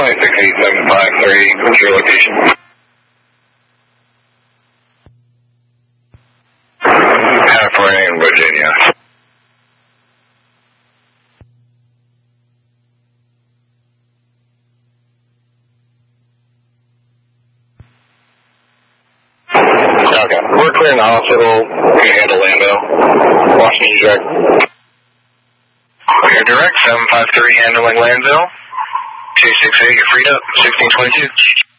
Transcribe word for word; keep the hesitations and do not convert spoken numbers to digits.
Flight six eight seven five three, what's your location? California and Virginia. Okay, we're clearing the hospital. We can handle Lando. Washington, New York. Clear direct, seven five three handling Landville. two six eight, you're freed up, sixteen twenty-two.